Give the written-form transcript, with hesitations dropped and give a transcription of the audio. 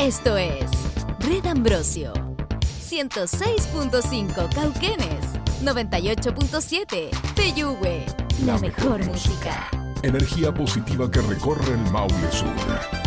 Esto es Red Ambrosio. 106.5 Cauquenes. 98.7 Peyúgue. La mejor música. Energía positiva que recorre el Maule Sur.